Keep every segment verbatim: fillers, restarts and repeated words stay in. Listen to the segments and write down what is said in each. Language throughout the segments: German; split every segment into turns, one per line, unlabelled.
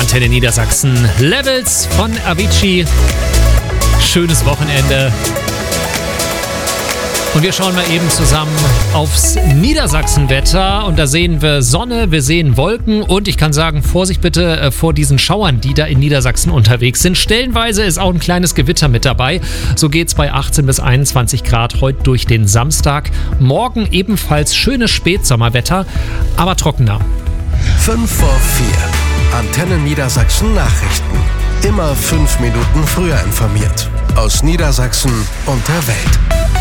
Antenne Niedersachsen. Levels von Avicii. Schönes Wochenende. Und wir schauen mal eben zusammen aufs Niedersachsenwetter. Und da sehen wir Sonne, wir sehen Wolken. Und ich kann sagen, Vorsicht bitte äh, vor diesen Schauern, die da in Niedersachsen unterwegs sind. Stellenweise ist auch ein kleines Gewitter mit dabei. So geht's bei achtzehn bis einundzwanzig Grad heute durch den Samstag. Morgen ebenfalls schönes Spätsommerwetter, aber trockener.
fünf vor vier. Antenne Niedersachsen Nachrichten. Immer fünf Minuten früher informiert. Aus Niedersachsen und der Welt.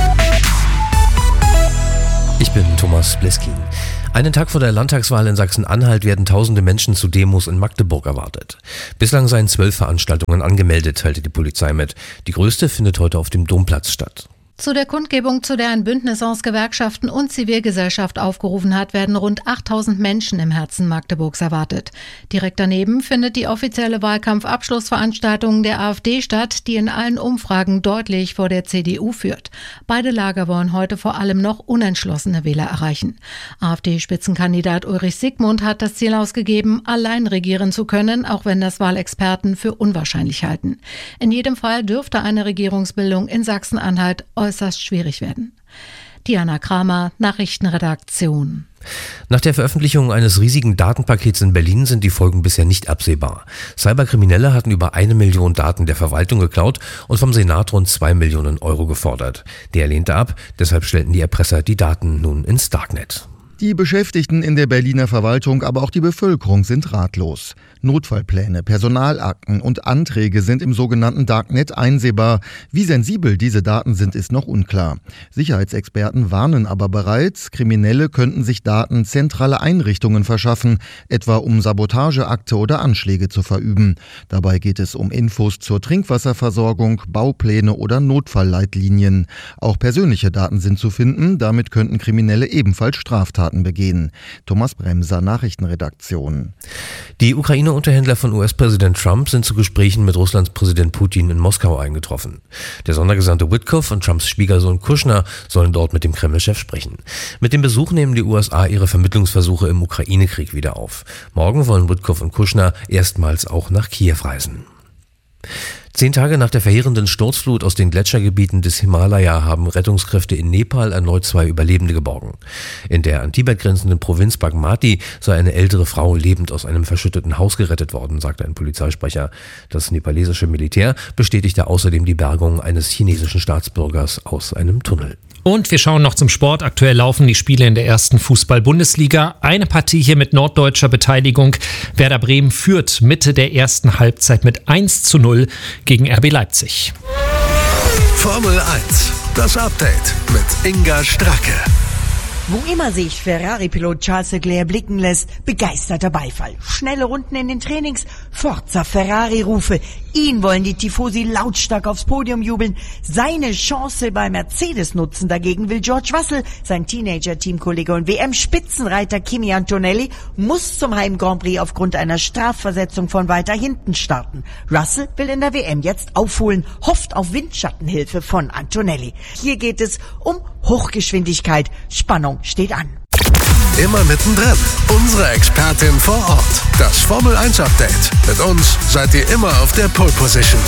Ich bin Thomas Bleskin. Einen Tag vor der Landtagswahl in Sachsen-Anhalt werden tausende Menschen zu Demos in Magdeburg erwartet. Bislang seien zwölf Veranstaltungen angemeldet, teilte die Polizei mit. Die größte findet heute auf dem Domplatz statt.
Zu der Kundgebung, zu der ein Bündnis aus Gewerkschaften und Zivilgesellschaft aufgerufen hat, werden rund achttausend Menschen im Herzen Magdeburgs erwartet. Direkt daneben findet die offizielle Wahlkampfabschlussveranstaltung der AfD statt, die in allen Umfragen deutlich vor der C D U führt. Beide Lager wollen heute vor allem noch unentschlossene Wähler erreichen. AfD-Spitzenkandidat Ulrich Siegmund hat das Ziel ausgegeben, allein regieren zu können, auch wenn das Wahlexperten für unwahrscheinlich halten. In jedem Fall dürfte eine Regierungsbildung in Sachsen-Anhalt äußerst schwierig werden. Diana Kramer, Nachrichtenredaktion.
Nach der Veröffentlichung eines riesigen Datenpakets in Berlin sind die Folgen bisher nicht absehbar. Cyberkriminelle hatten über eine Million Daten der Verwaltung geklaut und vom Senat rund zwei Millionen Euro gefordert. Der lehnte ab, deshalb stellten die Erpresser die Daten nun ins Darknet.
Die Beschäftigten in der Berliner Verwaltung, aber auch die Bevölkerung sind ratlos. Notfallpläne, Personalakten und Anträge sind im sogenannten Darknet einsehbar. Wie sensibel diese Daten sind, ist noch unklar. Sicherheitsexperten warnen aber bereits, Kriminelle könnten sich Daten zentraler Einrichtungen verschaffen, etwa um Sabotageakte oder Anschläge zu verüben. Dabei geht es um Infos zur Trinkwasserversorgung, Baupläne oder Notfallleitlinien. Auch persönliche Daten sind zu finden, damit könnten Kriminelle ebenfalls Straftaten begehen. Thomas Bremser, Nachrichtenredaktion.
Die Ukraine-Unterhändler von U S-Präsident Trump sind zu Gesprächen mit Russlands Präsident Putin in Moskau eingetroffen. Der Sondergesandte Witkoff und Trumps Schwiegersohn Kushner sollen dort mit dem Kreml-Chef sprechen. Mit dem Besuch nehmen die U S A ihre Vermittlungsversuche im Ukraine-Krieg wieder auf. Morgen wollen Witkoff und Kushner erstmals auch nach Kiew reisen. Zehn Tage nach der verheerenden Sturzflut aus den Gletschergebieten des Himalaya haben Rettungskräfte in Nepal erneut zwei Überlebende geborgen. In der an Tibet grenzenden Provinz Bagmati sei eine ältere Frau lebend aus einem verschütteten Haus gerettet worden, sagte ein Polizeisprecher. Das nepalesische Militär bestätigte außerdem die Bergung eines chinesischen Staatsbürgers aus einem Tunnel.
Und wir schauen noch zum Sport. Aktuell laufen die Spiele in der ersten Fußball-Bundesliga. Eine Partie hier mit norddeutscher Beteiligung. Werder Bremen führt Mitte der ersten Halbzeit mit eins zu null gegen R B Leipzig.
Formel eins, das Update mit Inga Stracke.
Wo immer sich Ferrari-Pilot Charles Leclerc blicken lässt, begeisterter Beifall. Schnelle Runden in den Trainings, Forza Ferrari-Rufe. Ihn wollen die Tifosi lautstark aufs Podium jubeln. Seine Chance bei Mercedes nutzen dagegen will George Russell. Sein Teenager-Teamkollege und W M-Spitzenreiter Kimi Antonelli muss zum Heim-Grand Prix aufgrund einer Strafversetzung von weiter hinten starten. Russell will in der W M jetzt aufholen, hofft auf Windschattenhilfe von Antonelli. Hier geht es um Hochgeschwindigkeit. Spannung steht an.
Immer mittendrin. Unsere Expertin vor Ort. Das Formel eins Update. Mit uns seid ihr immer auf der Pole Position.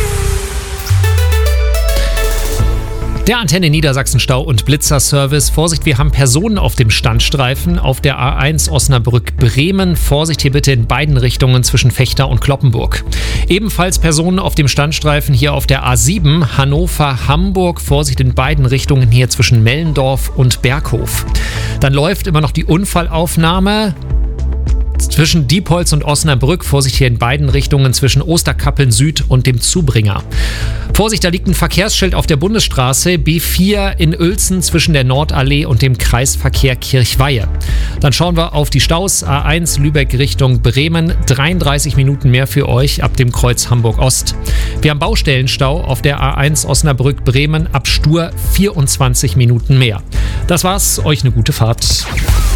Der Antenne Niedersachsen Stau- und Blitzerservice. Vorsicht, wir haben Personen auf dem Standstreifen auf der A eins Osnabrück-Bremen. Vorsicht hier bitte in beiden Richtungen zwischen Vechta und Cloppenburg. Ebenfalls Personen auf dem Standstreifen hier auf der A sieben Hannover-Hamburg. Vorsicht in beiden Richtungen hier zwischen Mellendorf und Berghof. Dann läuft immer noch die Unfallaufnahme zwischen Diepholz und Osnabrück. Vorsicht hier in beiden Richtungen zwischen Osterkappeln Süd und dem Zubringer. Vorsicht, da liegt ein Verkehrsschild auf der Bundesstraße B vier in Uelzen zwischen der Nordallee und dem Kreisverkehr Kirchweihe. Dann schauen wir auf die Staus. A eins Lübeck Richtung Bremen. dreiunddreißig Minuten mehr für euch ab dem Kreuz Hamburg Ost. Wir haben Baustellenstau auf der A eins Osnabrück Bremen ab Stur vierundzwanzig Minuten mehr. Das war's. Euch eine gute Fahrt.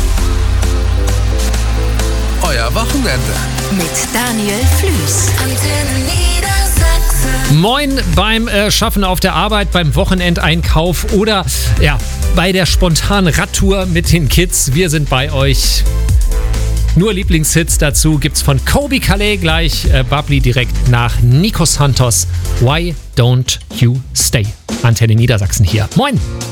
Euer Wochenende.
Mit Daniel Flüß. Antenne Niedersachsen.
Moin beim äh, Schaffen auf der Arbeit, beim Wochenendeinkauf oder ja, bei der spontanen Radtour mit den Kids. Wir sind bei euch. Nur Lieblingshits dazu gibt's von Kobe Calais gleich. Äh, Bubbly direkt nach Nico Santos. Why don't you stay? Antenne Niedersachsen hier. Moin!